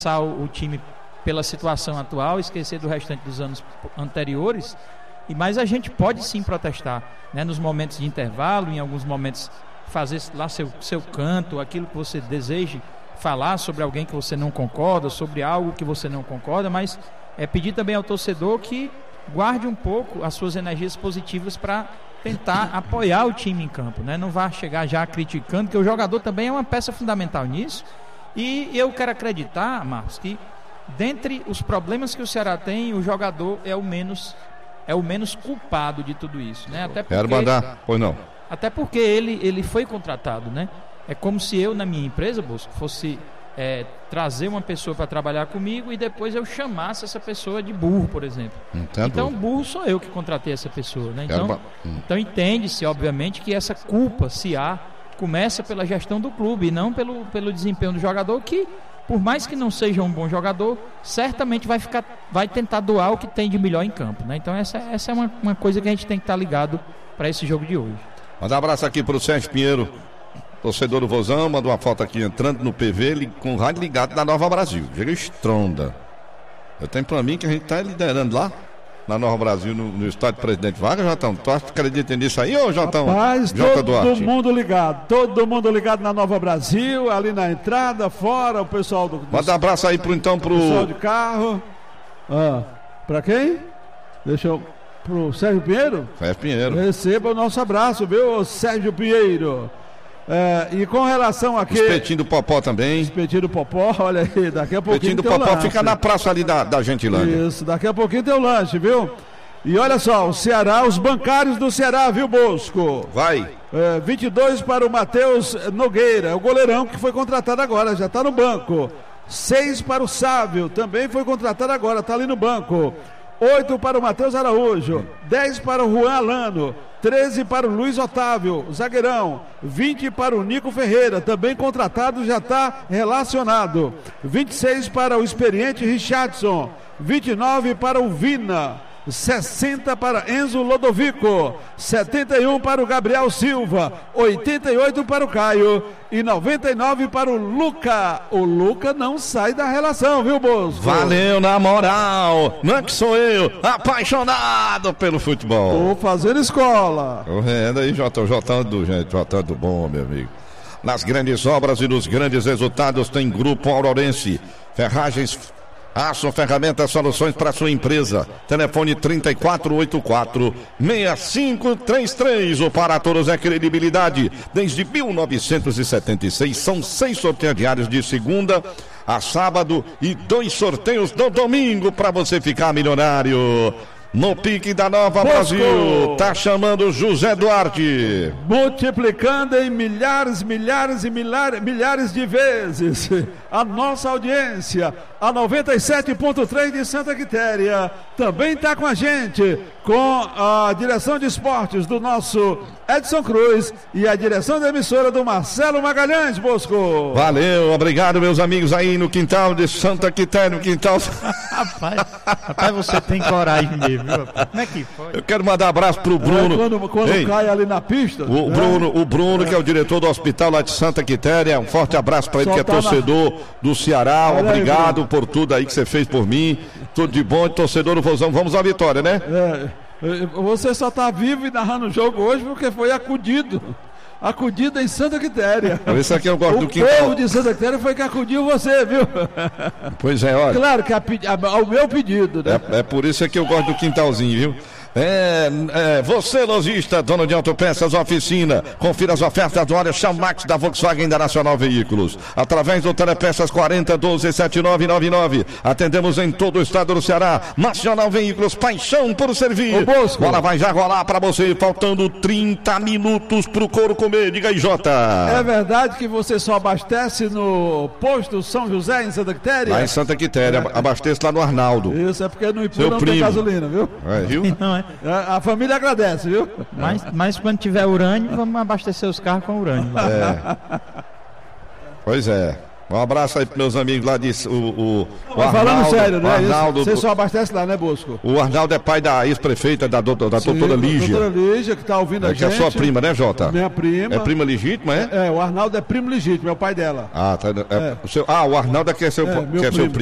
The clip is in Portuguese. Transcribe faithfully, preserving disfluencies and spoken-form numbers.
o time pela situação atual, esquecer do restante dos anos anteriores, e mas a gente pode sim protestar, né, nos momentos de intervalo, em alguns momentos fazer lá seu, seu canto, aquilo que você deseje falar sobre alguém que você não concorda, sobre algo que você não concorda, mas é pedir também ao torcedor que guarde um pouco as suas energias positivas para tentar apoiar o time em campo, né? Não vá chegar já criticando, que o jogador também é uma peça fundamental nisso. E eu quero acreditar, Marcos, que dentre os problemas que o Ceará tem, o jogador é o menos é o menos culpado de tudo isso, né? Até porque, quero mandar, pois não. Até porque ele, ele foi contratado, né? É como se eu, na minha empresa, Bosco, fosse é, trazer uma pessoa para trabalhar comigo e depois eu chamasse essa pessoa de burro, por exemplo. Entendo. Então, burro sou eu que contratei essa pessoa, né? Quero Então, ba- hum. então entende-se, obviamente, que essa culpa, se há, começa pela gestão do clube e não pelo, pelo desempenho do jogador, que por mais que não seja um bom jogador, certamente vai, ficar, vai tentar doar o que tem de melhor em campo, né? Então essa, essa é uma, uma coisa que a gente tem que estar ligado para esse jogo de hoje. Manda um abraço aqui pro Sérgio Pinheiro, torcedor do Vozão, manda uma foto aqui entrando no P V li- com o rádio ligado da Nova Brasil. Chega estronda. Eu tenho pra mim que a gente tá liderando lá na Nova Brasil, no, no estádio Presidente Vargas, Jotão. Tu acredita nisso aí, ô Jotão? Rapaz, Jota todo Duarte. mundo ligado, todo mundo ligado na Nova Brasil, ali na entrada, fora, o pessoal do, do Manda um abraço aí pro então pro. pessoal de carro. Ah, pra quem? Deixa eu. Pro Sérgio Pinheiro? Sérgio Pinheiro. Receba o nosso abraço, viu, Sérgio Pinheiro. É, e com relação aqui. Espetinho do Popó também. Espetinho do Popó, olha aí, daqui a pouquinho. Espetinho do tem o Popó lanche. fica na praça ali da, da Gentilândia. Isso, daqui a pouquinho tem o lanche, viu? E olha só, o Ceará, os bancários do Ceará, viu, Bosco? Vai. É, vinte e dois para o Matheus Nogueira, o goleirão que foi contratado agora, já está no banco. seis para o Sávio, também foi contratado agora, está ali no banco. oito para o Matheus Araújo, dez para o Juan Alano, treze para o Luiz Otávio, zagueirão, vinte para o Nico Ferreira, também contratado, já está relacionado. vinte e seis para o experiente Richardson, vinte e nove para o Vina, sessenta para Enzo Lodovico, setenta e um para o Gabriel Silva, oitenta e oito para o Caio e noventa e nove para o Luca. O Luca não sai da relação, viu, Bosco? Valeu, na moral. Não é que sou eu, apaixonado pelo futebol. Tô fazendo escola. Tô vendo aí, Jotão, Jotão do gente, Jotão do bom, meu amigo. Nas grandes obras e nos grandes resultados tem Grupo Aurorense, ferragens, aço, ferramentas, soluções para sua empresa. Telefone trinta e quatro oitenta e quatro, sessenta e cinco trinta e três. O Para Todos é credibilidade. Desde mil novecentos e setenta e seis, são seis sorteios diários de segunda a sábado e dois sorteios no domingo para você ficar milionário. No pique da Nova Bosco. Brasil, tá chamando José Duarte. Multiplicando em milhares, milhares e milhares, milhares de vezes a nossa audiência. A noventa e sete ponto três de Santa Quitéria também está com a gente, com a direção de esportes do nosso Edson Cruz e a direção da emissora do Marcelo Magalhães, Bosco. Valeu, obrigado, meus amigos aí no quintal de Santa Quitéria, no quintal. Rapaz, rapaz, você tem coragem mesmo, viu? Como é que pode? Eu quero mandar abraço pro Bruno. É, quando quando Ei, cai ali na pista. o né? Bruno, o Bruno, que é o diretor do hospital lá de Santa Quitéria. Um forte abraço para ele, Só que é tá na- torcedor do Ceará. Olha aí, Obrigado Bruno. por tudo aí que você fez por mim. Tudo de bom, torcedor do Vozão. Vamos à vitória, né? É, você só está vivo e narrando o jogo hoje porque foi acudido. Acudido em Santa Quitéria. Por isso aqui eu gosto do O quintal. povo de Santa Quitéria foi que acudiu você, viu? Pois é, olha. Claro que a, pe- a- ao meu pedido, né? É, é por isso que eu gosto do quintalzinho, viu? É, é, você, lojista, dono de autopeças, oficina, confira as ofertas do óleo Chamax da Volkswagen da Nacional Veículos. Através do Telepeças quarenta doze setenta e nove noventa e nove. Atendemos em todo o estado do Ceará. Nacional Veículos, paixão por servir. Ô, Bosco. Bola vai já rolar pra você, faltando trinta minutos pro couro comer. Diga aí, Jota. É verdade que você só abastece no posto São José, em Santa Quitéria? Lá em Santa Quitéria, abasteço lá no Arnaldo. Isso, é porque no Ipu Seu não primo. tem gasolina, viu? É, viu? Não é? A, a família agradece, viu? Mas, mas quando tiver urânio, vamos abastecer os carros com urânio. É. Pois é. Um abraço aí para meus amigos lá de. O, o, o Arnaldo, falando sério, né? Arnaldo, você só abastece lá, né, Bosco? O Arnaldo é pai da ex-prefeita, da, doutor, da Sim, doutora Lígia. Doutora Lígia, que está ouvindo é, a que gente. Que é sua prima, né, Jota? Minha prima. É prima legítima, é? É, o Arnaldo é primo legítimo, é o pai dela. Ah, tá. É, é. O seu, ah, o Arnaldo é que é seu, é, que é seu primo.